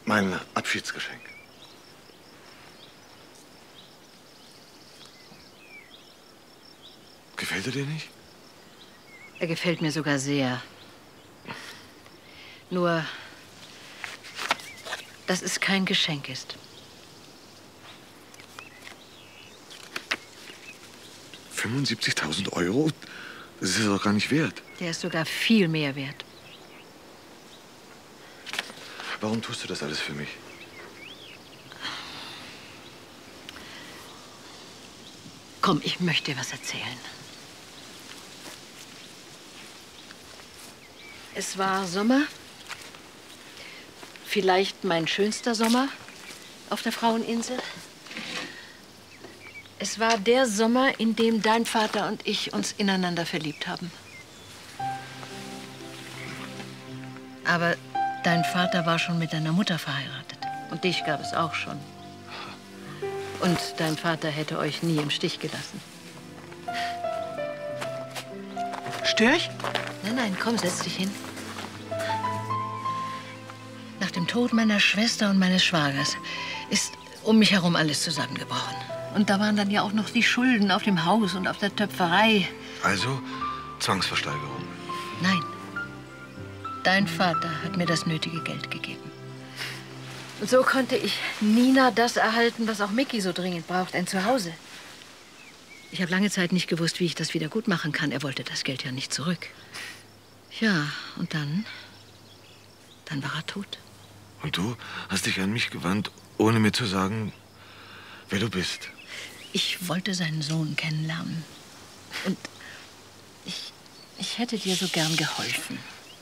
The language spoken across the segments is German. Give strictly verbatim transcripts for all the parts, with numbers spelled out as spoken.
Mein Abschiedsgeschenk. Gefällt er dir nicht? Er gefällt mir sogar sehr. Nur, dass es kein Geschenk ist. fünfundsiebzigtausend Euro? Das ist es doch gar nicht wert. Der ist sogar viel mehr wert. Warum tust du das alles für mich? Komm, ich möchte dir was erzählen. Es war Sommer. Vielleicht mein schönster Sommer auf der Fraueninsel. Es war der Sommer, in dem dein Vater und ich uns ineinander verliebt haben. Aber dein Vater war schon mit deiner Mutter verheiratet. Und dich gab es auch schon. Und dein Vater hätte euch nie im Stich gelassen. Stör ich? Nein, nein, komm, setz dich hin. Nach dem Tod meiner Schwester und meines Schwagers ist um mich herum alles zusammengebrochen. Und da waren dann ja auch noch die Schulden auf dem Haus und auf der Töpferei. Also Zwangsversteigerung? Nein. Dein Vater hat mir das nötige Geld gegeben. Und so konnte ich Nina das erhalten, was auch Micky so dringend braucht, ein Zuhause. Ich habe lange Zeit nicht gewusst, wie ich das wieder gut machen kann. Er wollte das Geld ja nicht zurück. Ja, und dann, dann war er tot. Und du hast dich an mich gewandt, ohne mir zu sagen, wer du bist. Ich wollte seinen Sohn kennenlernen. Und ich, ich hätte dir so gern geholfen.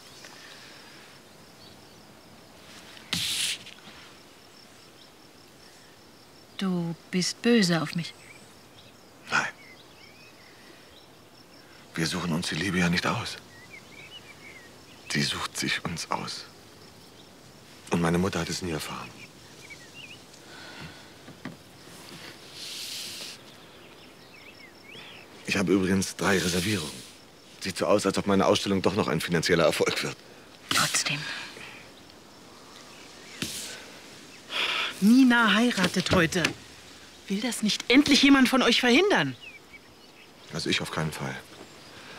Du bist böse auf mich. Nein. Wir suchen uns die Liebe ja nicht aus. Sie sucht sich uns aus. Und meine Mutter hat es nie erfahren. Ich habe übrigens drei Reservierungen. Sieht so aus, als ob meine Ausstellung doch noch ein finanzieller Erfolg wird. Trotzdem. Nina heiratet heute. Will das nicht endlich jemand von euch verhindern? Also ich auf keinen Fall.